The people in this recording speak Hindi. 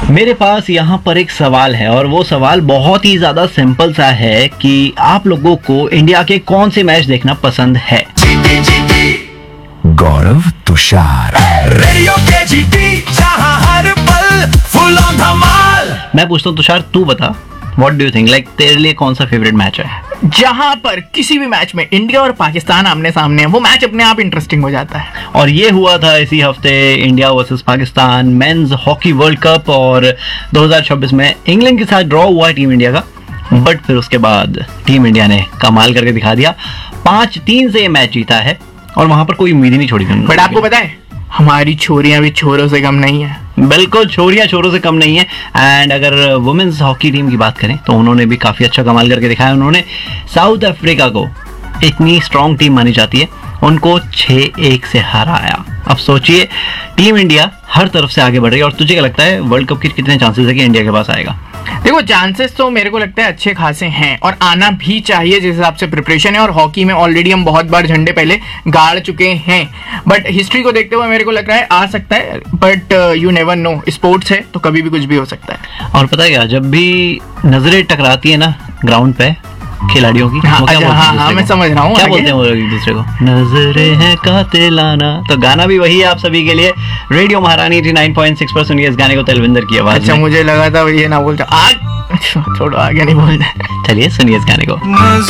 मेरे पास यहाँ पर एक सवाल है और वो सवाल बहुत ही ज्यादा सिंपल सा है कि आप लोगों को इंडिया के कौन से मैच देखना पसंद है? गौरव तुषार, रेडियो के जीटी, जहां हर पल फुल ऑन धमाल। मैं पूछता हूँ तुषार, तू बता, what do you think, like तेरे लिए कौन सा फेवरेट मैच है? जहां पर किसी भी मैच में इंडिया और पाकिस्तान आमने सामने है, वो मैच अपने आप इंटरेस्टिंग हो जाता है। और ये हुआ था इसी हफ्ते India versus Pakistan men's hockey world cup, और 2026 में इंग्लैंड के साथ ड्रॉ हुआ टीम इंडिया का, बट फिर उसके बाद टीम इंडिया ने कमाल करके दिखा दिया, 5-3 से ये मैच जीता है और वहां पर कोई उम्मीद ही नहीं छोड़ी। बट आपको पता है हमारी छोरियां भी छोरों से कम नहीं है। बिल्कुल, छोरियां छोरों से कम नहीं है। एंड अगर वुमेन्स हॉकी टीम की बात करें तो उन्होंने भी काफी अच्छा कमाल करके दिखाया। उन्होंने साउथ अफ्रीका को, इतनी स्ट्रॉन्ग टीम मानी जाती है, उनको 6-1 से हराया। अब सोचिए, टीम इंडिया हर तरफ से आगे बढ़ रही है। और तुझे क्या लगता है वर्ल्ड कप के कितने चांसेस है कि इंडिया के पास आएगा? देखो, चांसेस तो मेरे को लगता है अच्छे खासे हैं और आना भी चाहिए जिस हिसाब से प्रिपरेशन है। और हॉकी में ऑलरेडी हम बहुत बार झंडे पहले गाड़ चुके हैं, बट हिस्ट्री को देखते हुए मेरे को लग रहा है आ सकता है। But you never know, sports है तो कभी भी कुछ भी हो सकता है। और पता है क्या, जब भी नजरें टकराती है ना ग्राउंड पे खिलाड़ियों की, हाँ, मैं समझ रहा हूँ। क्या बोलते हैं वो एक दूसरे को? नजरें हैं कातिलाना। तो गाना भी वही है आप सभी के लिए। रेडियो महारानी 89.6 पर सुनिए इस गाने को तेलविंदर की आवाज। अच्छा, मुझे लगा था ये ना बोलता आग। छोड़ो, आगे नहीं बोलना। चलिए सुनिए इस गाने को।